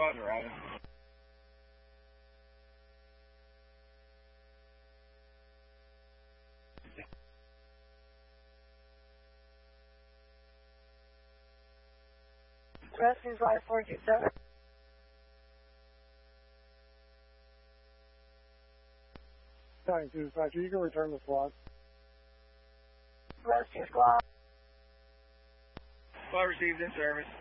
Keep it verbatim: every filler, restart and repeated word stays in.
squad arriving. Rescue Flight four two seven. nine two dispatch, you can return the squad. Rescue Squad. Squad received in service.